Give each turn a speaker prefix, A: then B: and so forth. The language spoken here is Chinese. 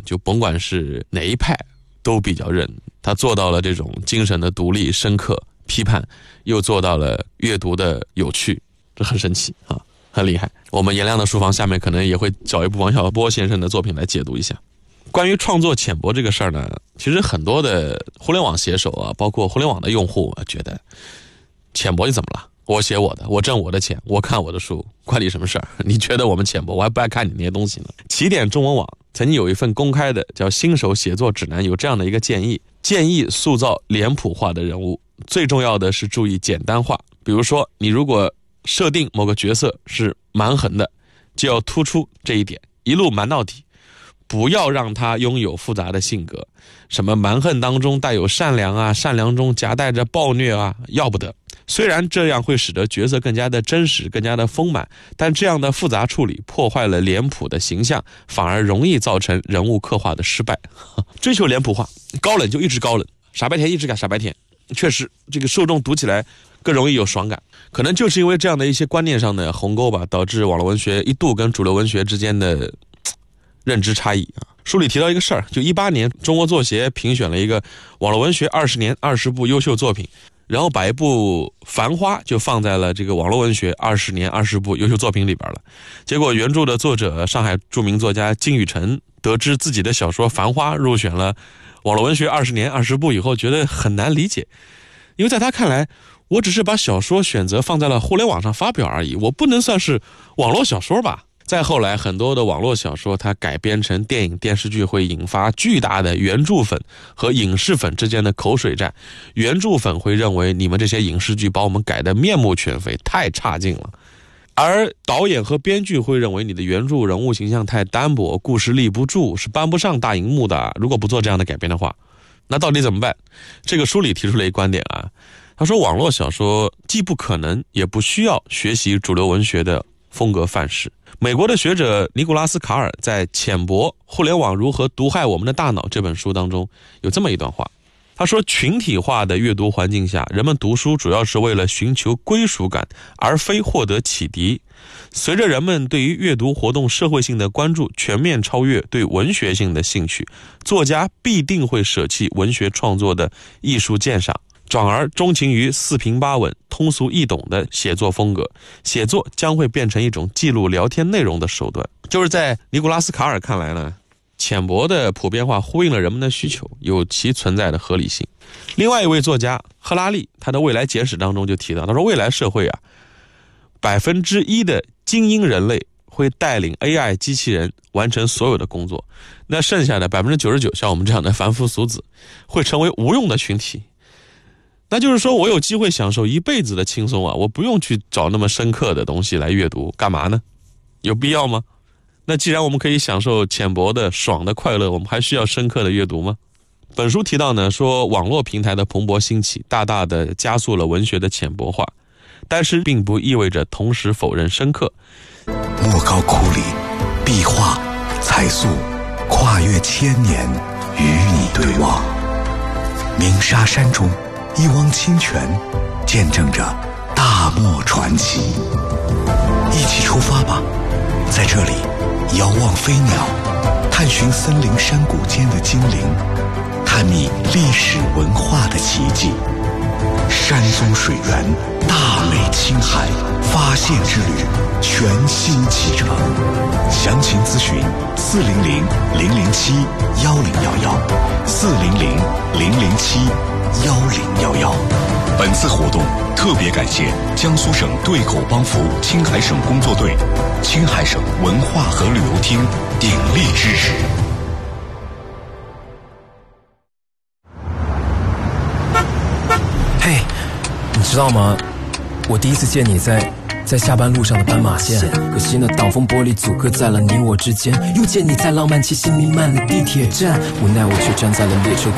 A: 就甭管是哪一派都比较认。他做到了这种精神的独立、深刻、批判，又做到了阅读的有趣，这很神奇啊，很厉害。我们颜亮的书房下面可能也会找一部王小波先生的作品来解读一下。关于创作浅薄这个事儿呢，其实很多的互联网写手啊，包括互联网的用户觉得浅薄就怎么了？我写我的，我挣我的钱，我看我的书，关你什么事儿？你觉得我们浅薄，我还不爱看你那些东西呢。起点中文网曾经有一份公开的叫新手写作指南，有这样的一个建议塑造脸谱化的人物，最重要的是注意简单化。比如说你如果设定某个角色是蛮横的，就要突出这一点，一路蛮到底，不要让他拥有复杂的性格，什么蛮横当中带有善良啊，善良中夹带着暴虐啊，要不得。虽然这样会使得角色更加的真实，更加的丰满，但这样的复杂处理破坏了脸谱的形象，反而容易造成人物刻画的失败。追求脸谱化，高冷就一直高冷，傻白甜一直改傻白甜，确实这个受众读起来更容易有爽感。可能就是因为这样的一些观念上的鸿沟吧，导致网络文学一度跟主流文学之间的认知差异啊。书里提到一个事儿，就18年中国作协评选了一个网络文学20年20部优秀作品，然后把一部《繁花》就放在了这个网络文学20年20部优秀作品里边了。结果原著的作者上海著名作家金宇澄得知自己的小说《繁花》入选了网络文学20年20部以后，觉得很难理解，因为在他看来，我只是把小说选择放在了互联网上发表而已，我不能算是网络小说吧。再后来，很多的网络小说它改编成电影电视剧，会引发巨大的原著粉和影视粉之间的口水战。原著粉会认为你们这些影视剧把我们改得面目全非，太差劲了，而导演和编剧会认为你的原著人物形象太单薄，故事立不住，是搬不上大荧幕的。如果不做这样的改编的话，那到底怎么办？这个书里提出了一个观点啊，他说网络小说既不可能也不需要学习主流文学的风格范式。美国的学者尼古拉斯·卡尔在《浅薄：互联网如何毒害我们的大脑》这本书当中有这么一段话，他说，群体化的阅读环境下，人们读书主要是为了寻求归属感，而非获得启迪。随着人们对于阅读活动社会性的关注全面超越对文学性的兴趣，作家必定会舍弃文学创作的艺术鉴赏，转而钟情于四平八稳、通俗易懂的写作风格。写作将会变成一种记录聊天内容的手段。就是在尼古拉斯·卡尔看来呢，浅薄的普遍化呼应了人们的需求，有其存在的合理性。另外一位作家赫拉利，他的《未来简史》当中就提到，他说未来社会啊，1%的精英人类会带领 AI 机器人完成所有的工作，那剩下的99%像我们这样的凡夫俗子会成为无用的群体。那就是说我有机会享受一辈子的轻松啊，我不用去找那么深刻的东西来阅读，干嘛呢？有必要吗？那既然我们可以享受浅薄的爽的快乐，我们还需要深刻的阅读吗？本书提到呢，说网络平台的蓬勃兴起大大的加速了文学的浅薄化，但是并不意味着同时否认深刻。
B: 莫高窟里，壁画彩塑跨越1000年，与你对望。鸣沙山中一汪清泉，见证着大漠传奇。一起出发吧，在这里遥望飞鸟，探寻森林山谷间的精灵，探秘历史文化的奇迹。山中水源，大美青海，发现之旅全新启程。详情咨询400-007-1011，400-007-1011。本次活动特别感谢江苏省对口帮扶青海省工作队、青海省文化和旅游厅鼎力支持。
C: 嘿，你知道吗？我第一次见你在下班路上的斑马线，可惜呢挡风玻璃阻隔在了你我之间。又见你在浪漫气息弥漫的地铁站，无奈我却站在了列车